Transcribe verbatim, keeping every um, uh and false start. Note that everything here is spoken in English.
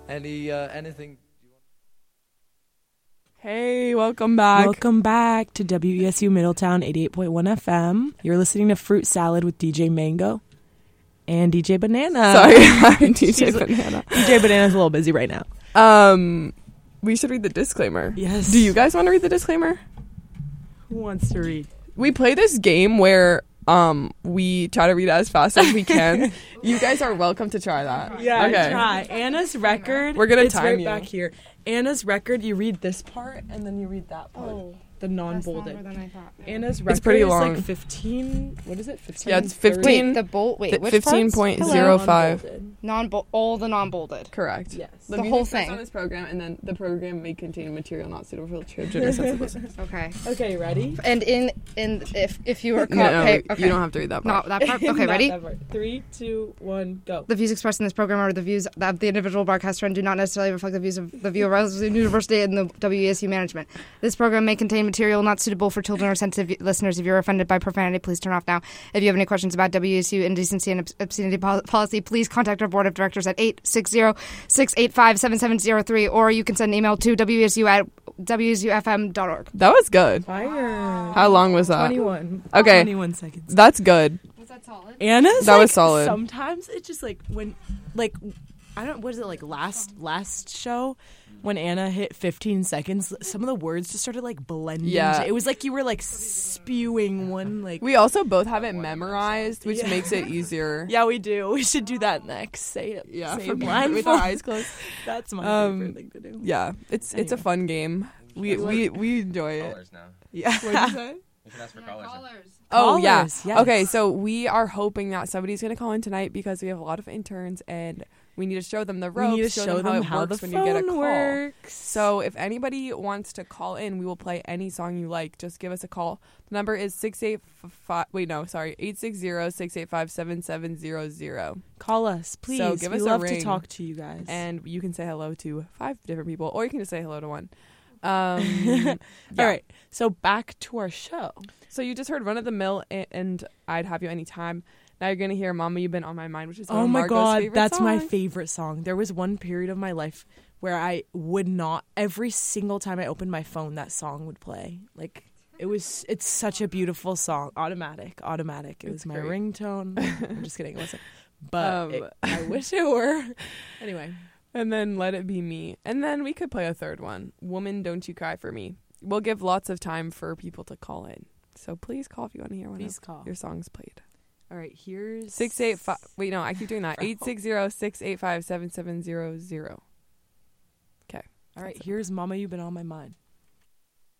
Any uh, anything? Hey, welcome back. Welcome back to W E S U Middletown eighty-eight point one F M. You're listening to Fruit Salad with D J Mango and D J Banana. Sorry, I'm D J Banana. D J Banana's a little busy right now. Um, we should read the disclaimer. Yes. Do you guys want to read the disclaimer? Who wants to read? We play this game where um we try to read it as fast as we can. You guys are welcome to try that. Yeah, okay. try. Anna's record. We're gonna it's time right you. back here. Anna's record, you read this part and then you read that part. Oh, the that's non-bolded. longer than I thought. Anna's record pretty is long. like fifteen. What is it? fifteen. Yeah, it's thirty? fifteen. Wait, the bold. Wait, Th- which fifteen parts? point zero five. Non-bolded. Non all the non-bolded. Correct. Yes. The, The music whole starts thing. on this program, and then the program may contain material not suitable for children or sensitive listeners. Okay. Okay, ready? And in in if if you were caught, No, no, okay, okay. you don't have to read that part. Not that part. Okay, Not ready? that part. Three, two, one, go. The views expressed in this program are the views of the individual broadcaster and do not necessarily reflect the views of the viewers of the University and the W E S U management. This program may contain material not suitable for children or sensitive listeners. If you're offended by profanity, please turn off now. If you have any questions about W E S U indecency and obscenity pol- policy, please contact our board of directors at eight six zero, six eight five, seven seven zero three, or you can send an email to W S U at W S U F M dot org. That was good. Fire. How long was that? twenty-one. Okay. twenty-one seconds. That's good. Was that solid? Anna's That like, was solid. Sometimes it's just like when, like, I don't. What is it like last last show when Anna hit fifteen seconds? Some of the words just started like blending. Yeah. It was like you were like spewing one like. We also both have it memorized, which Yeah. makes it easier. Yeah, we do. We should do that next. Say it. Yeah, Say for it with blindfold. our eyes closed. That's my Um, favorite thing to do. Yeah, it's it's a Anyway. fun game. We we we enjoy it. Callers now. Yeah. What'd you say? We can ask for callers. now. Oh yeah. Callers, yes. Okay, so we are hoping that somebody's gonna call in tonight because we have a lot of interns and we need to show them the We ropes, need to show, show them how them it how works the when you get a phone call. works. So if anybody wants to call in, we will play any song you like. Just give us a call. The number is six eight five. Wait, no, sorry, eight six zero, six eight five, seven seven zero zero. Call us, please. So give we us a love ring. to talk to you guys. And you can say hello to five different people, or you can just say hello to one. Um, all yeah. right. So back to our show. So you just heard Run of the Mill and, and I'd Have You Anytime. Now you're gonna hear Mama You've Been on My Mind, which is one Oh of my Margot's god, favorite that's my songs. favorite song. There was one period of my life where I would not every single time I opened my phone that song would play. Like it was it's such a beautiful song. Automatic, automatic. It It's was my great. ringtone. I'm just kidding, it wasn't. But Um, it, I wish it were. Anyway. And then Let It Be Me. And then we could play a third one. Woman, Don't You Cry For Me. We'll give lots of time for people to call in. So please call if you want to hear one Please of call. your songs played. All right, here's Six eight five. Wait, no, I keep doing that. Eight six zero six eight five seven seven zero zero. Okay. All right, here's Mama You've Been on My Mind.